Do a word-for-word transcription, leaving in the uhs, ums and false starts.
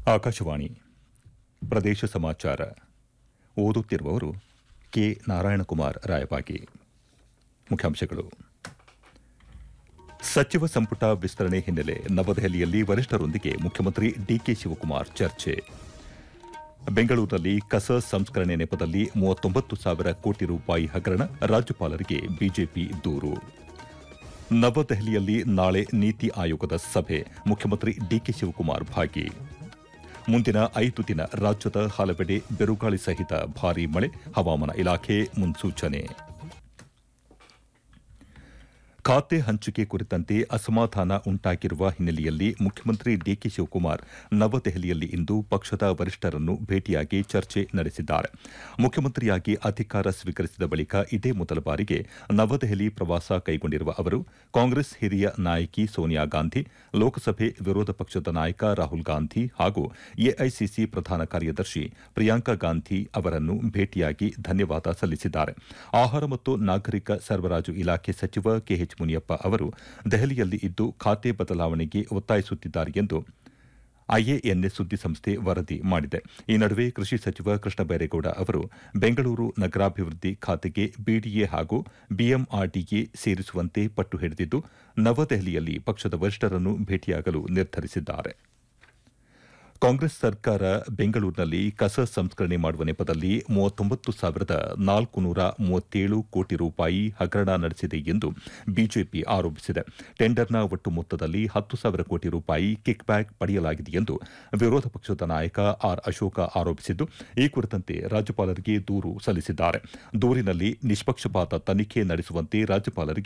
ಆಕಾಶವಾಣಿ ಪ್ರದೇಶ ಸಮಾಚಾರ ಓದುತ್ತಿರುವವರು ಕೆ ನಾರಾಯಣಕುಮಾರ್ ರಾಯಬಾಗಿ. ಮುಖ್ಯಾಂಶಗಳು. ಸಚಿವ ಸಂಪುಟ ವಿಸ್ತರಣೆ ಹಿನ್ನೆಲೆ ನವದೆಹಲಿಯಲ್ಲಿ ವರಿಷ್ಠರೊಂದಿಗೆ ಮುಖ್ಯಮಂತ್ರಿ ಡಿಕೆ ಶಿವಕುಮಾರ್ ಚರ್ಚೆ. ಬೆಂಗಳೂರಿನಲ್ಲಿ ಕಸ ಸಂಸ್ಕರಣೆ ನೆಪದಲ್ಲಿ ಮೂವತ್ತೊಂಬತ್ತು ಸಾವಿರ ಕೋಟಿ ರೂಪಾಯಿ ಹಗರಣ, ರಾಜ್ಯಪಾಲರಿಗೆ ಬಿಜೆಪಿ ದೂರು. ನವದೆಹಲಿಯಲ್ಲಿ ನಾಳೆ ನೀತಿ ಆಯೋಗದ ಸಭೆ, ಮುಖ್ಯಮಂತ್ರಿ ಡಿಕೆ ಶಿವಕುಮಾರ್ ಭಾಗಿ. ಮುಂದಿನ ಐದು ದಿನ ರಾಜ್ಯದ ಹಲವೆಡೆ ಬಿರುಗಾಳಿ ಸಹಿತ ಭಾರೀ ಮಳೆ, ಹವಾಮಾನ ಇಲಾಖೆ ಮುನ್ಸೂಚನೆ. ಖಾತೆ ಹಂಚಿಕೆ ಕುರಿತಂತೆ ಅಸಮಾಧಾನ ಉಂಟಾಗಿರುವ ಹಿನ್ನೆಲೆಯಲ್ಲಿ ಮುಖ್ಯಮಂತ್ರಿ ಡಿಕೆ ಶಿವಕುಮಾರ್ ನವದೆಹಲಿಯಲ್ಲಿ ಇಂದು ಪಕ್ಷದ ವರಿಷ್ಠರನ್ನು ಭೇಟಿಯಾಗಿ ಚರ್ಚೆ ನಡೆಸಿದ್ದಾರೆ. ಮುಖ್ಯಮಂತ್ರಿಯಾಗಿ ಅಧಿಕಾರ ಸ್ವೀಕರಿಸಿದ ಬಳಿಕ ಇದೇ ಮೊದಲ ಬಾರಿಗೆ ನವದೆಹಲಿ ಪ್ರವಾಸ ಕೈಗೊಂಡಿರುವ ಅವರು ಕಾಂಗ್ರೆಸ್ ಹಿರಿಯ ನಾಯಕಿ ಸೋನಿಯಾ ಗಾಂಧಿ, ಲೋಕಸಭೆ ವಿರೋಧ ಪಕ್ಷದ ನಾಯಕ ರಾಹುಲ್ ಗಾಂಧಿ ಹಾಗೂ ಎಐಸಿಸಿ ಪ್ರಧಾನ ಕಾರ್ಯದರ್ಶಿ ಪ್ರಿಯಾಂಕಾ ಗಾಂಧಿ ಅವರನ್ನು ಭೇಟಿಯಾಗಿ ಧನ್ಯವಾದ ಸಲ್ಲಿಸಿದ್ದಾರೆ. ಆಹಾರ ಮತ್ತು ನಾಗರಿಕ ಸರಬರಾಜು ಇಲಾಖೆ ಸಚಿವ ಕೆಎಚ್ ಮುನಿಯಪ್ಪ ಅವರು ದೆಹಲಿಯಲ್ಲಿ ಇದ್ದು ಖಾತೆ ಬದಲಾವಣೆಗೆ ಒತ್ತಾಯಿಸುತ್ತಿದ್ದಾರೆ ಎಂದು ಐಎಎನ್ಎಸ್ ಸುದ್ದಿಸಂಸ್ಥೆ ವರದಿ ಮಾಡಿದೆ. ಈ ನಡುವೆ ಕೃಷಿ ಸಚಿವ ಕೃಷ್ಣ ಬೈರೇಗೌಡ ಅವರು ಬೆಂಗಳೂರು ನಗರಾಭಿವೃದ್ಧಿ ಖಾತೆಗೆ ಬಿಡಿಎ ಹಾಗೂ ಬಿಎಂಆರ್ಡಿಎ ಸೇರಿಸುವಂತೆ ಪಟ್ಟು ಹಿಡಿದಿದ್ದು ನವದೆಹಲಿಯಲ್ಲಿ ಪಕ್ಷದ ವರಿಷ್ಠರನ್ನು ಭೇಟಿಯಾಗಲು ನಿರ್ಧರಿಸಿದ್ದಾರೆ. ಕಾಂಗ್ರೆಸ್ ಸರ್ಕಾರ ಬೆಂಗಳೂರಿನಲ್ಲಿ ಕಸ ಸಂಸ್ಕರಣೆ ಮಾಡುವ ನೆಪದಲ್ಲಿ ಮೂವತ್ತೊಂಬತ್ತು ಸಾವಿರದ ನಾಲ್ಕುನೂರ ಮೂವತ್ತೇಳು ಕೋಟಿ ರೂಪಾಯಿ ಹಗರಣ ನಡೆಸಿದೆ ಎಂದು ಬಿಜೆಪಿ ಆರೋಪಿಸಿದೆ. ಟೆಂಡರ್ನ ಒಟ್ಟು ಮೊತ್ತದಲ್ಲಿ ಹತ್ತು ಸಾವಿರ ಕೋಟಿ ರೂಪಾಯಿ ಕಿಕ್ ಬ್ಯಾಕ್ ಪಡೆಯಲಾಗಿದೆ ಎಂದು ವಿರೋಧ ಪಕ್ಷದ ನಾಯಕ ಆರ್ ಅಶೋಕ ಆರೋಪಿಸಿದ್ದು, ಈ ಕುರಿತಂತೆ ರಾಜ್ಯಪಾಲರಿಗೆ ದೂರು ಸಲ್ಲಿಸಿದ್ದಾರೆ. ದೂರಿನಲ್ಲಿ ನಿಷ್ಪಕ್ಷಪಾತ ತನಿಖೆ ನಡೆಸುವಂತೆ ರಾಜ್ಯಪಾಲರಿಗೆ